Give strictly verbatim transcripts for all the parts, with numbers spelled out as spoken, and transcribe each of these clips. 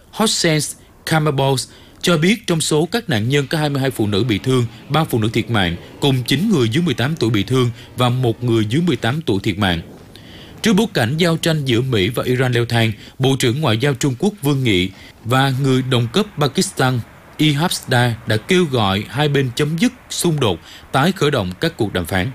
Hosense Camabos cho biết trong số các nạn nhân có hai mươi hai phụ nữ bị thương, ba phụ nữ thiệt mạng, cùng chín người dưới mười tám tuổi bị thương và một người dưới mười tám tuổi thiệt mạng. Trước bối cảnh giao tranh giữa Mỹ và Iran leo thang, Bộ trưởng Ngoại giao Trung Quốc Vương Nghị và người đồng cấp Pakistan Ihab-Dar đã kêu gọi hai bên chấm dứt xung đột, tái khởi động các cuộc đàm phán.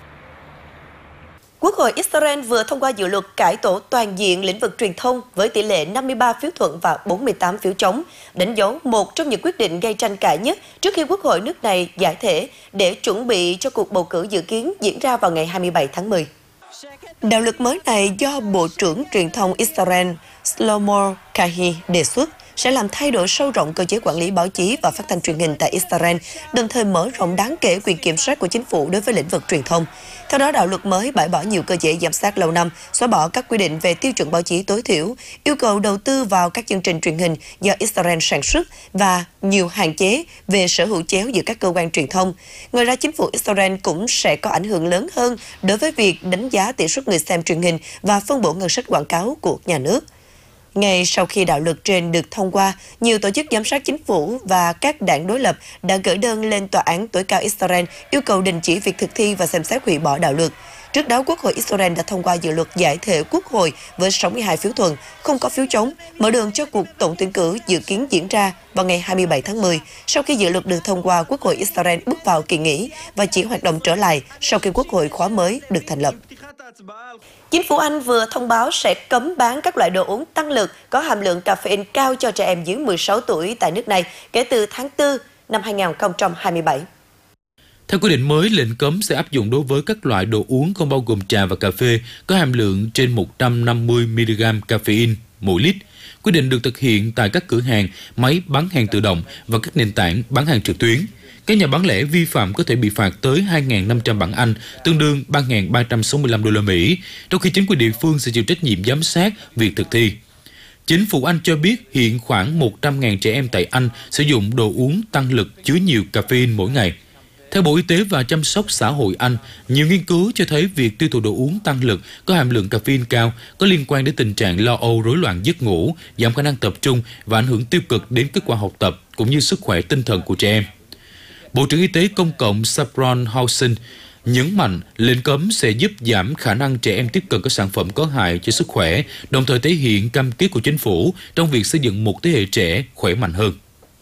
Quốc hội Israel vừa thông qua dự luật cải tổ toàn diện lĩnh vực truyền thông với tỷ lệ năm mươi ba phiếu thuận và bốn mươi tám phiếu chống, đánh dấu một trong những quyết định gây tranh cãi nhất trước khi Quốc hội nước này giải thể để chuẩn bị cho cuộc bầu cử dự kiến diễn ra vào ngày hai mươi bảy tháng mười. Đạo luật mới này do Bộ trưởng Truyền thông Israel Shlomo Kahi đề xuất sẽ làm thay đổi sâu rộng cơ chế quản lý báo chí và phát thanh truyền hình tại Israel, đồng thời mở rộng đáng kể quyền kiểm soát của chính phủ đối với lĩnh vực truyền thông. Theo đó, đạo luật mới bãi bỏ nhiều cơ chế giám sát lâu năm, xóa bỏ các quy định về tiêu chuẩn báo chí tối thiểu, yêu cầu đầu tư vào các chương trình truyền hình do Israel sản xuất và nhiều hạn chế về sở hữu chéo giữa các cơ quan truyền thông. Ngoài ra, chính phủ Israel cũng sẽ có ảnh hưởng lớn hơn đối với việc đánh giá tỷ suất người xem truyền hình và phân bổ ngân sách quảng cáo của nhà nước. Ngay sau khi đạo luật trên được thông qua, nhiều tổ chức giám sát chính phủ và các đảng đối lập đã gửi đơn lên Tòa án tối cao Israel yêu cầu đình chỉ việc thực thi và xem xét hủy bỏ đạo luật. Trước đó, Quốc hội Israel đã thông qua dự luật giải thể Quốc hội với sáu mươi hai phiếu thuận, không có phiếu chống, mở đường cho cuộc tổng tuyển cử dự kiến diễn ra vào ngày hai mươi bảy tháng mười. Sau khi dự luật được thông qua, Quốc hội Israel bước vào kỳ nghỉ và chỉ hoạt động trở lại sau khi Quốc hội khóa mới được thành lập. Chính phủ Anh vừa thông báo sẽ cấm bán các loại đồ uống tăng lực có hàm lượng caffeine cao cho trẻ em dưới mười sáu tuổi tại nước này kể từ tháng tư năm hai nghìn không trăm hai mươi bảy. Theo quy định mới, lệnh cấm sẽ áp dụng đối với các loại đồ uống không bao gồm trà và cà phê có hàm lượng trên một trăm năm mươi mi-li-gam caffeine mỗi lít. Quy định được thực hiện tại các cửa hàng, máy bán hàng tự động và các nền tảng bán hàng trực tuyến. Các nhà bán lẻ vi phạm có thể bị phạt tới hai nghìn năm trăm bảng Anh, tương đương ba nghìn ba trăm sáu mươi lăm đô la Mỹ, trong khi chính quyền địa phương sẽ chịu trách nhiệm giám sát việc thực thi. Chính phủ Anh cho biết hiện khoảng một trăm nghìn trẻ em tại Anh sử dụng đồ uống tăng lực chứa nhiều caffeine mỗi ngày. Theo Bộ Y tế và Chăm sóc Xã hội Anh, nhiều nghiên cứu cho thấy việc tiêu thụ đồ uống tăng lực có hàm lượng caffeine cao có liên quan đến tình trạng lo âu, rối loạn giấc ngủ, giảm khả năng tập trung và ảnh hưởng tiêu cực đến kết quả học tập cũng như sức khỏe tinh thần của trẻ em. Bộ trưởng Y tế Công cộng Saffron Hawson nhấn mạnh lệnh cấm sẽ giúp giảm khả năng trẻ em tiếp cận các sản phẩm có hại cho sức khỏe, đồng thời thể hiện cam kết của chính phủ trong việc xây dựng một thế hệ trẻ khỏe mạnh hơn.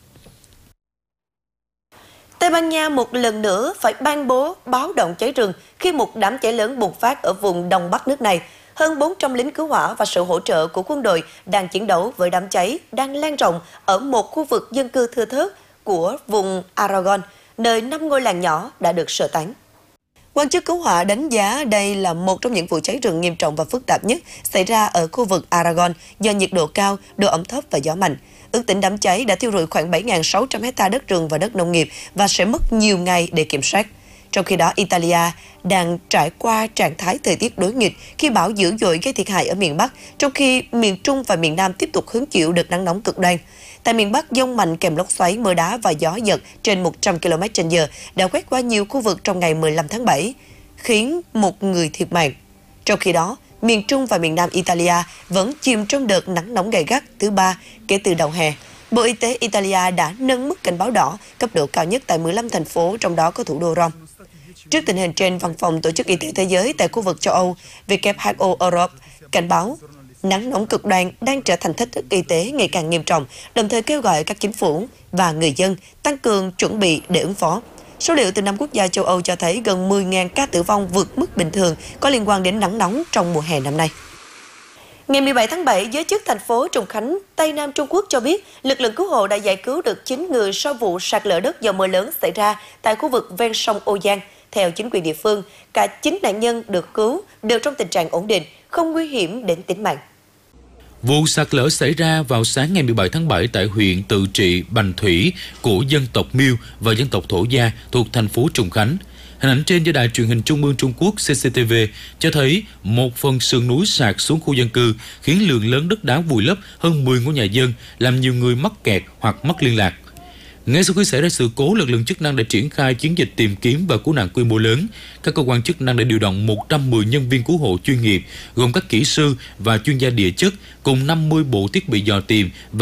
Tây Ban Nha một lần nữa phải ban bố báo động cháy rừng khi một đám cháy lớn bùng phát ở vùng đông bắc nước này. Hơn bốn trăm lính cứu hỏa và sự hỗ trợ của quân đội đang chiến đấu với đám cháy đang lan rộng ở một khu vực dân cư thưa thớt của vùng Aragon, nơi năm ngôi làng nhỏ đã được sơ tán. Quan chức cứu hỏa đánh giá đây là một trong những vụ cháy rừng nghiêm trọng và phức tạp nhất xảy ra ở khu vực Aragon do nhiệt độ cao, độ ẩm thấp và gió mạnh. Ước tính đám cháy đã thiêu rụi khoảng bảy nghìn sáu trăm hectare đất rừng và đất nông nghiệp và sẽ mất nhiều ngày để kiểm soát. Trong khi đó, Italia đang trải qua trạng thái thời tiết đối nghịch khi bão dữ dội gây thiệt hại ở miền Bắc, trong khi miền Trung và miền Nam tiếp tục hứng chịu đợt nắng nóng cực đoan. Tại miền Bắc, dông mạnh kèm lốc xoáy, mưa đá và gió giật trên một trăm ki lô mét trên giờ đã quét qua nhiều khu vực trong ngày mười lăm tháng bảy, khiến một người thiệt mạng. Trong khi đó, miền Trung và miền Nam Italia vẫn chìm trong đợt nắng nóng gay gắt thứ ba kể từ đầu hè. Bộ Y tế Italia đã nâng mức cảnh báo đỏ cấp độ cao nhất tại mười lăm thành phố, trong đó có thủ đô Rome. Trước tình hình trên, Văn phòng Tổ chức Y tế Thế giới tại khu vực châu Âu W H O Europe cảnh báo nắng nóng cực đoan đang trở thành thách thức y tế ngày càng nghiêm trọng, đồng thời kêu gọi các chính phủ và người dân tăng cường chuẩn bị để ứng phó. Số liệu từ năm quốc gia châu Âu cho thấy gần mười nghìn ca tử vong vượt mức bình thường có liên quan đến nắng nóng trong mùa hè năm nay. Ngày mười bảy tháng bảy, giới chức thành phố Trùng Khánh, Tây Nam Trung Quốc cho biết lực lượng cứu hộ đã giải cứu được chín người sau vụ sạt lở đất do mưa lớn xảy ra tại khu vực ven sông Ô Giang. Theo chính quyền địa phương, cả chín nạn nhân được cứu đều trong tình trạng ổn định, không nguy hiểm đến tính mạng. Vụ sạt lở xảy ra vào sáng ngày mười bảy tháng bảy tại huyện Tự Trị, Bành Thủy của dân tộc Miêu và dân tộc Thổ Gia thuộc thành phố Trùng Khánh. Hình ảnh trên do Đài truyền hình Trung ương Trung Quốc C C T V cho thấy một phần sườn núi sạt xuống khu dân cư khiến lượng lớn đất đá vùi lấp hơn mười ngôi nhà dân, làm nhiều người mắc kẹt hoặc mất liên lạc. Ngay sau khi xảy ra sự cố, lực lượng chức năng đã triển khai chiến dịch tìm kiếm và cứu nạn quy mô lớn. Các cơ quan chức năng đã điều động một trăm mười nhân viên cứu hộ chuyên nghiệp, gồm các kỹ sư và chuyên gia địa chất, cùng năm mươi bộ thiết bị dò tìm và